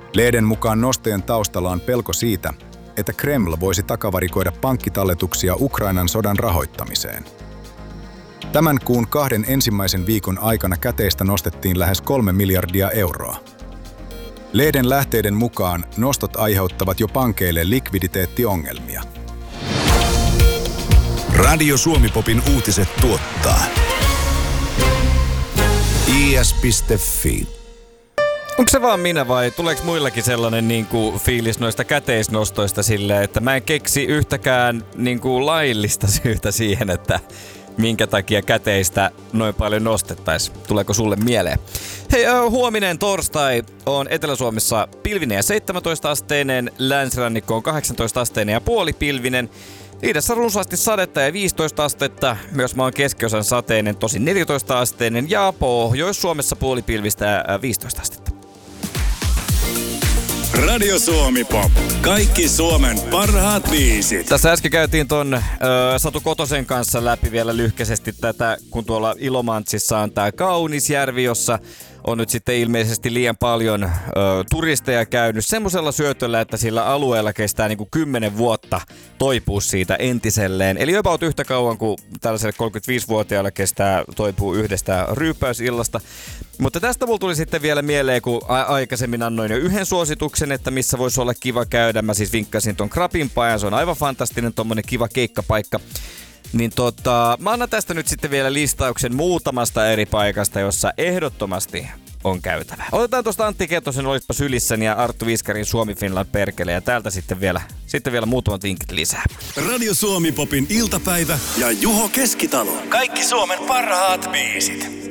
Lehden mukaan nostojen taustalla on pelko siitä, että Kreml voisi takavarikoida pankkitalletuksia Ukrainan sodan rahoittamiseen. Tämän kuun 2 ensimmäisen viikon aikana käteistä nostettiin lähes 3 miljardia euroa. Lehden lähteiden mukaan nostot aiheuttavat jo pankeille likviditeettiongelmia. Radio Suomi-popin uutiset tuottaa is.fi. Onko se vaan minä vai tuleeko muillakin sellainen fiilis noista käteisnostoista silleen, että mä en keksi yhtäkään laillista syytä siihen, että minkä takia käteistä noin paljon nostettaisiin? Tuleeko sulle mieleen? Hei, huominen torstai on Etelä-Suomessa pilvinen ja 17-asteinen, länsirannikko on 18-asteinen ja puolipilvinen. Idässä runsaasti sadetta ja 15 astetta, myös maan keskiosan sateinen, tosin 14-asteinen ja Pohjois-Suomessa puolipilvistä ja 15 astetta. Radio Suomi Pop. Kaikki Suomen parhaat biisit. Tässä äsken käytiin ton Satu Kotosen kanssa läpi vielä lyhkäisesti tätä, kun tuolla Ilomantsissa on tää kaunis järvi, jossa on nyt sitten ilmeisesti liian paljon turisteja käynyt semmoisella syötöllä, että sillä alueella kestää 10 vuotta toipua siitä entiselleen. Eli about yhtä kauan kuin tällaiselle 35-vuotiaalle kestää toipua yhdestä ryyppäysillasta. Mutta tästä mulla tuli sitten vielä mieleen, kun aikaisemmin annoin jo yhden suosituksen, että missä voisi olla kiva käydä. Mä siis vinkkasin ton Krapinpajan, se on aivan fantastinen tommonen kiva keikkapaikka. Niin mä annan tästä nyt sitten vielä listauksen muutamasta eri paikasta, jossa ehdottomasti on käytävä. Otetaan tuosta Antti Ketosen Olitpa sylissäni ja Arttu Viskarin Suomi Finland perkele ja täältä sitten vielä muutamat vinkit lisää. Radio Suomi Popin iltapäivä ja Juho Keskitalo. Kaikki Suomen parhaat biisit.